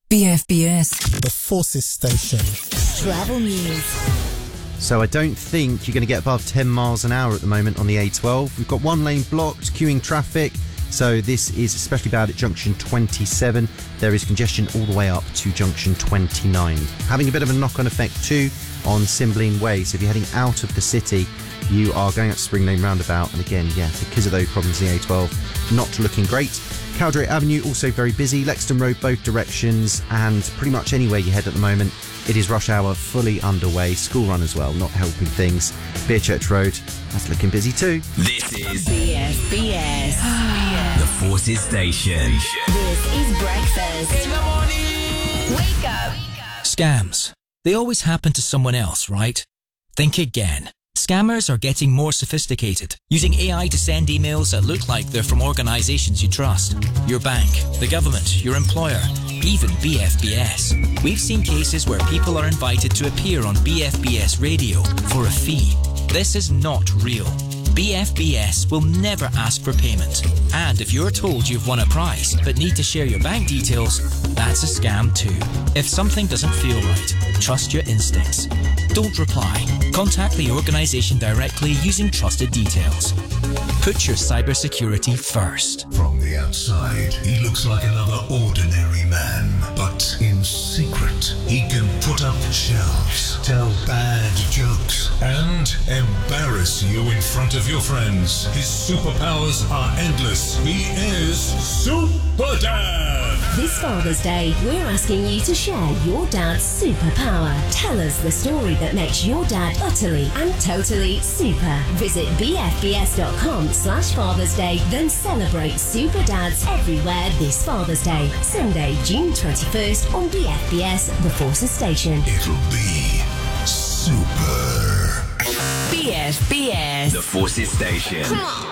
BFBS. The Forces Station. Travel news. So I don't think you're going to get above 10 miles an hour at the moment on the A12. We've got one lane blocked, queuing traffic. So this is especially bad at junction 27. There is congestion all the way up to junction 29. Having a bit of a knock-on effect too on Cymbeline Way. So if you're heading out of the city, you are going up Spring Lane roundabout. And again, because of those problems in the A12, not looking great. Cowdray Avenue also very busy. Lexington Road both directions, and pretty much anywhere you head at the moment, it is rush hour fully underway. School run as well, not helping things. Beerchurch Road, that's looking busy too. This is BFBS. The Forces Station. This is breakfast. In the morning. Wake up. Scams. They always happen to someone else, right? Think again. Scammers are getting more sophisticated, using AI to send emails that look like they're from organisations you trust. Your bank, the government, your employer, even BFBS. We've seen cases where people are invited to appear on BFBS radio for a fee. This is not real. BFBS will never ask for payment. And if you're told you've won a prize but need to share your bank details, that's a scam too. If something doesn't feel right, trust your instincts. Don't reply. Contact the organisation directly using trusted details. Put your cybersecurity first. From the outside, he looks like another ordinary man. But in secret, he can put up shelves, tell bad jokes, and embarrass you in front of your friends. His superpowers are endless. He is Super Dad! This Father's Day, we're asking you to share your dad's superpower. Tell us the story that makes your dad utterly and totally super. Visit bfbs.com/Father's Day, then celebrate super dads everywhere this Father's Day. Sunday, June 21st on BFBS, The Forces Station. It'll be super. BFBS. The Forces Station.